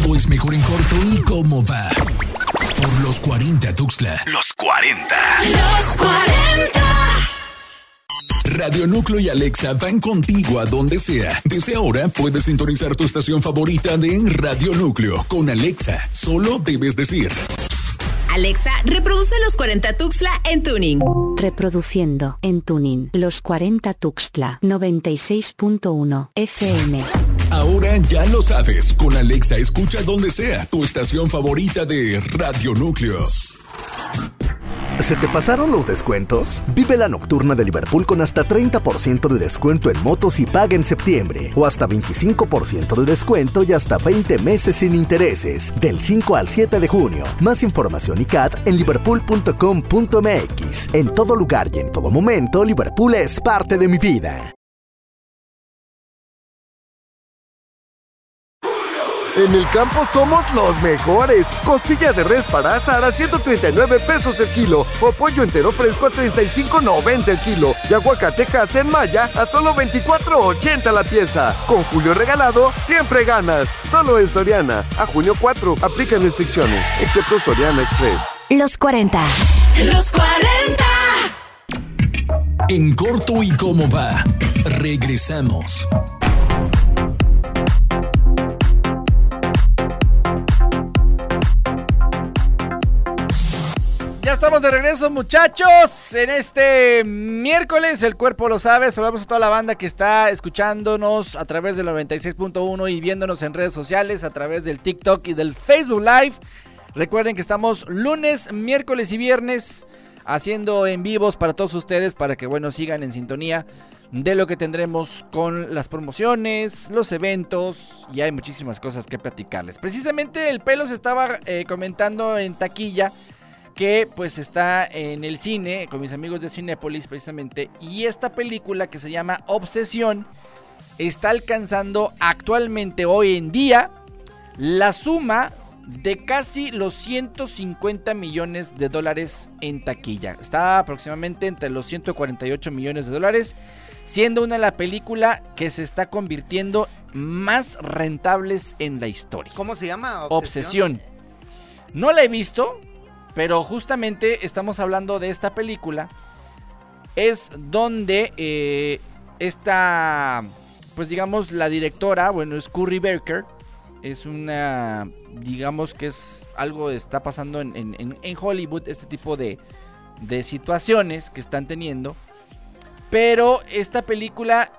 Todo es mejor en corto y cómo va. Por los 40 Tuxtla. Los 40. Los 40. Radio Núcleo y Alexa van contigo a donde sea. Desde ahora puedes sintonizar tu estación favorita de Radio Núcleo. Con Alexa, solo debes decir: Alexa, reproduce Los 40 Tuxtla en Tuning. Reproduciendo en Tuning Los 40 Tuxtla 96.1 FM. Ahora ya lo sabes. Con Alexa escucha donde sea tu estación favorita de Radio Núcleo. ¿Se te pasaron los descuentos? Vive la nocturna de Liverpool con hasta 30% de descuento en motos y paga en septiembre. O hasta 25% de descuento y hasta 20 meses sin intereses. Del 5 al 7 de junio. Más información y CAT en liverpool.com.mx. En todo lugar y en todo momento, Liverpool es parte de mi vida. En el campo somos los mejores. Costilla de res para asar a 139 pesos el kilo. O pollo entero fresco a 35.90 el kilo. Y aguacate Hass en Maya a solo 24.80 la pieza. Con Julio regalado, siempre ganas. Solo en Soriana. A junio 4. Aplican restricciones. Excepto Soriana Express. Los 40. Los 40. En corto y cómo va. Regresamos. Ya estamos de regreso, muchachos, en este miércoles. El cuerpo lo sabe. Saludamos a toda la banda que está escuchándonos a través del 96.1 y viéndonos en redes sociales a través del TikTok y del Facebook Live. Recuerden que estamos lunes, miércoles y viernes haciendo en vivos para todos ustedes, para que, bueno, sigan en sintonía de lo que tendremos con las promociones, los eventos, y hay muchísimas cosas que platicarles. Precisamente el Pelo se estaba comentando en taquilla que pues está en el cine con mis amigos de Cinépolis precisamente, y esta película que se llama Obsesión está alcanzando actualmente hoy en día la suma de casi los 150 millones de dólares en taquilla. Está aproximadamente entre los 148 millones de dólares, siendo una de las películas que se está convirtiendo más rentables en la historia. ¿Cómo se llama? Obsesión. No la he visto, pero justamente estamos hablando de esta película. Es donde esta, pues digamos, la directora, bueno, es Curry Barker. Es una, digamos que es algo que está pasando en Hollywood, este tipo de situaciones que están teniendo. Pero esta película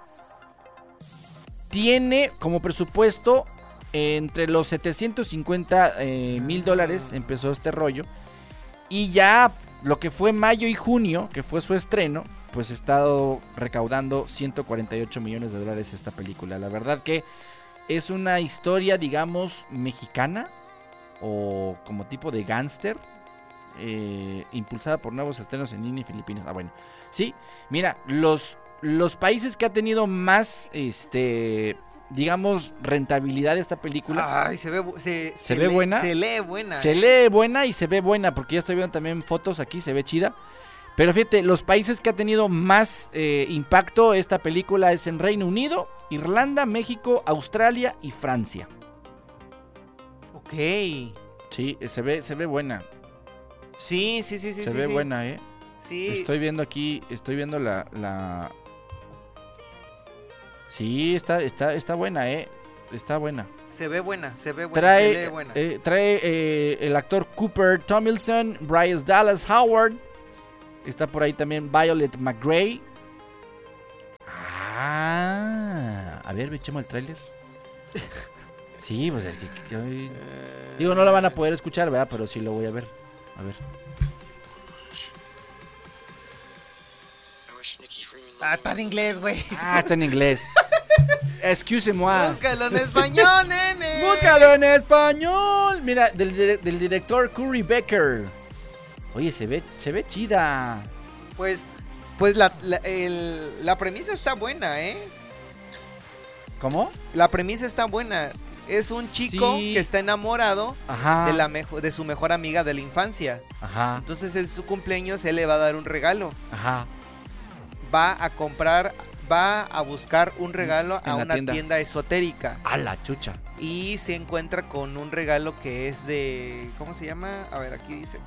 tiene como presupuesto entre los 750 mil dólares, empezó este rollo. Y ya lo que fue mayo y junio, que fue su estreno, pues ha estado recaudando 148 millones de dólares esta película. La verdad que es una historia, digamos, mexicana o como tipo de gángster, impulsada por nuevos estrenos en India y Filipinas. Ah, bueno, sí, mira, los países que ha tenido más, digamos, rentabilidad de esta película. Ay, se ve buena. Se lee buena. Se ¿eh? lee buena y se ve buena, porque ya estoy viendo también fotos aquí, se ve chida. Pero fíjate, los países que ha tenido más impacto esta película es en Reino Unido, Irlanda, México, Australia y Francia. Ok. Sí, se ve buena. Sí. Se ve buena, Sí. Estoy viendo aquí, la... Sí, está buena, está buena. Se ve buena. Trae el actor Cooper Tomlinson, Bryce Dallas Howard. Está por ahí también Violet McGray. A ver, echemos el tráiler. Sí, pues es que hoy... Digo, no la van a poder escuchar, ¿verdad? Pero sí lo voy a ver. A ver. Está en inglés, güey. Está en inglés. Excuse-moi. Búscalo en español, nene. Búscalo en español. Mira, del director Curry Becker. Oye, se ve chida. Pues la premisa está buena, ¿eh? ¿Cómo? La premisa está buena. Es un chico que está enamorado de su mejor amiga de la infancia. Ajá. Entonces en su cumpleaños él le va a dar un regalo. Ajá. Va va a buscar un regalo a una tienda esotérica. A la chucha. Y se encuentra con un regalo que es de... ¿Cómo se llama? A ver, aquí dice.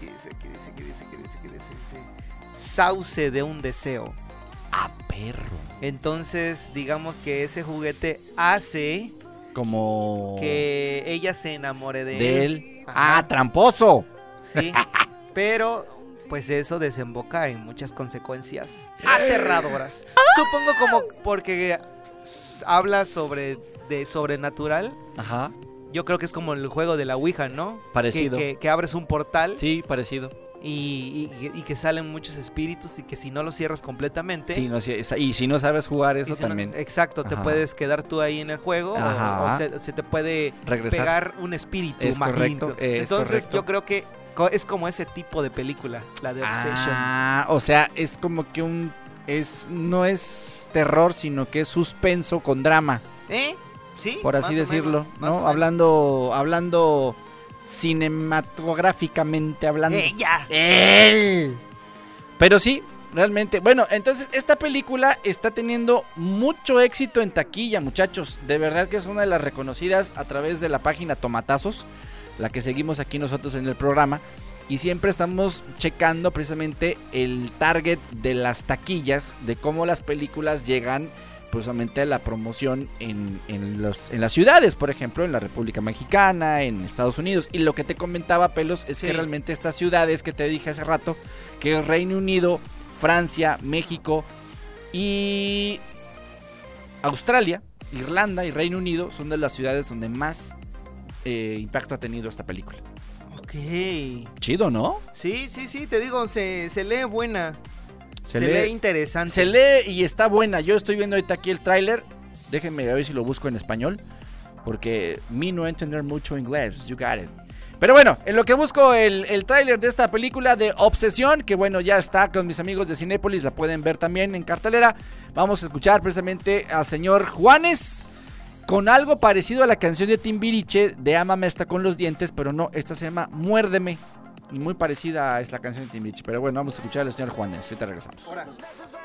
Sauce de un deseo. ¡Ah, perro! Entonces, digamos que ese juguete hace... Como... que ella se enamore de él. ¡Ah, tramposo! Sí, pero... pues eso desemboca en muchas consecuencias aterradoras. Supongo como porque habla sobre sobrenatural. Ajá. Yo creo que es como el juego de la Ouija, ¿no? Parecido. Que abres un portal. Sí, parecido. Y que salen muchos espíritus y que si no lo cierras completamente... Sí, y si no sabes jugar eso también. Exacto, te puedes quedar tú ahí en el juego o se te puede pegar un espíritu maligno. Entonces yo creo que es como ese tipo de película, la de Obsession. O sea, es como que no es terror, sino que es suspenso con drama. Sí. Por así decirlo, ¿no? Hablando cinematográficamente hablando. Pero sí, realmente. Bueno, entonces esta película está teniendo mucho éxito en taquilla, muchachos. De verdad que es una de las reconocidas a través de la página Tomatazos, la que seguimos aquí nosotros en el programa. Y siempre estamos checando precisamente el target de las taquillas, de cómo las películas llegan precisamente a la promoción en las ciudades, por ejemplo, en la República Mexicana, en Estados Unidos. Y lo que te comentaba, Pelos, es que realmente estas ciudades que te dije hace rato, que es Reino Unido, Francia, México y Australia, Irlanda y Reino Unido son de las ciudades donde más impacto ha tenido esta película. Ok. Chido, ¿no? Sí, te digo, se lee buena. Se lee interesante. Se lee y está buena. Yo estoy viendo ahorita aquí el tráiler. Déjenme ver si lo busco en español, porque mí no entender mucho inglés. You got it. Pero bueno, en lo que busco el tráiler de esta película de Obsesión, que bueno, ya está con mis amigos de Cinépolis, la pueden ver también en cartelera. Vamos a escuchar precisamente al señor Juanes con algo parecido a la canción de Timbiriche de Ámame hasta con los dientes, pero no, esta se llama Muérdeme. Y muy parecida a esta canción de Timbiriche. Pero bueno, vamos a escuchar al señor Juanes. Ahorita regresamos.